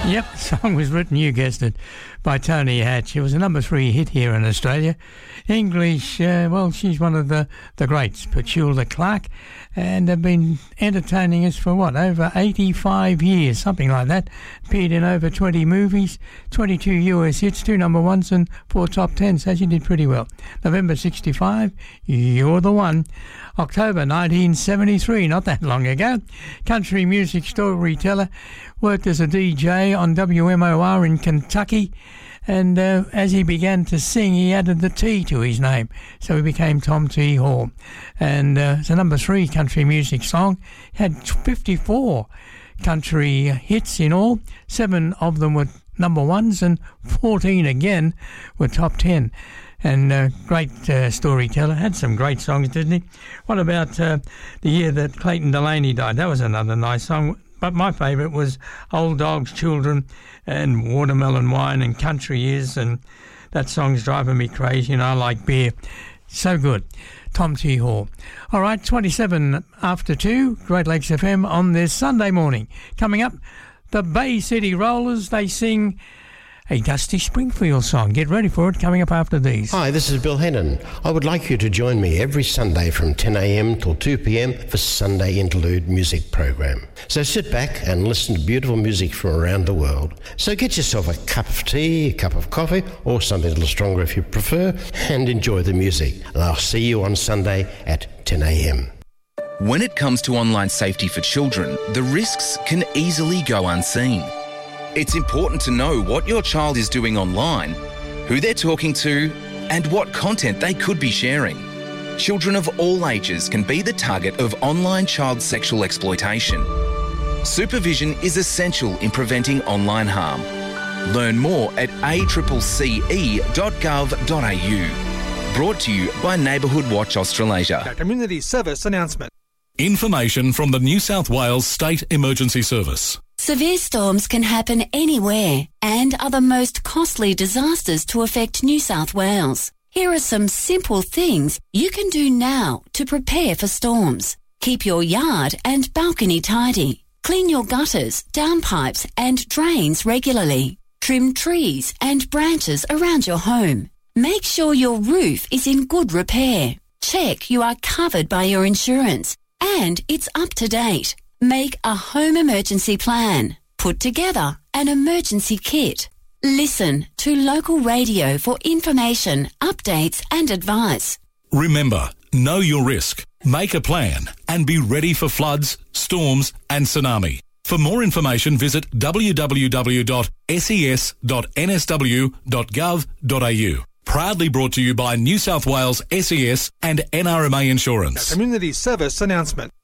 Yep, the song was written, you guessed it, by Tony Hatch. It was a number 3 hit here in Australia. English, well, she's one of the greats, Petula Clark, and have been entertaining us for, over 85 years, something like that. Appeared in over 20 movies, 22 US hits, 2 number 1s and 4 top 10s, so she did pretty well. November 65, You're the One. October 1973, not that long ago, country music storyteller, worked as a DJ on WMOR in Kentucky, and as he began to sing, he added the T to his name, so he became Tom T. Hall. And it's a number 3 country music song. Had 54 country hits in all. 7 of them were number 1s, and 14 again were top 10. And great storyteller. Had some great songs, didn't he? What about the year that Clayton Delaney died? That was another nice song. But my favourite was Old Dogs, Children and Watermelon Wine and Country Years. And that song's driving me crazy, and I like beer. So good. Tom T. Hall. All right, 27 after 2, Great Lakes FM on this Sunday morning. Coming up, the Bay City Rollers. They sing a Dusty Springfield song. Get ready for it, coming up after these. Hi, this is Bill Hennon. I would like you to join me every Sunday from 10 a.m. till 2 p.m. for Sunday Interlude music program. So sit back and listen to beautiful music from around the world. So get yourself a cup of tea, a cup of coffee, or something a little stronger if you prefer, and enjoy the music. And I'll see you on Sunday at 10 a.m. When it comes to online safety for children, the risks can easily go unseen. It's important to know what your child is doing online, who they're talking to, and what content they could be sharing. Children of all ages can be the target of online child sexual exploitation. Supervision is essential in preventing online harm. Learn more at accce.gov.au. Brought to you by Neighbourhood Watch Australasia. A community service announcement. Information from the New South Wales State Emergency Service. Severe storms can happen anywhere and are the most costly disasters to affect New South Wales. Here are some simple things you can do now to prepare for storms. Keep your yard and balcony tidy. Clean your gutters, downpipes and drains regularly. Trim trees and branches around your home. Make sure your roof is in good repair. Check you are covered by your insurance and it's up to date. Make a home emergency plan. Put together an emergency kit. Listen to local radio for information, updates and advice. Remember, know your risk, make a plan and be ready for floods, storms and tsunami. For more information, visit www.ses.nsw.gov.au. Proudly brought to you by New South Wales SES and NRMA Insurance. A community service announcement.